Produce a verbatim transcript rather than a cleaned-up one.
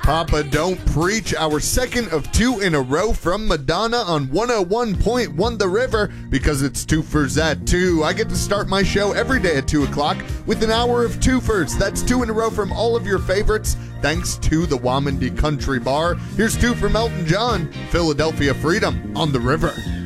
Papa Don't Preach, our second of two in a row from Madonna on one oh one point one The River, because it's twofers at two. I get to start my show every day at two o'clock with an hour of twofers. That's two in a row from all of your favorites, thanks to the Wamandee Country Bar. Here's two from Elton John, Philadelphia Freedom on The River.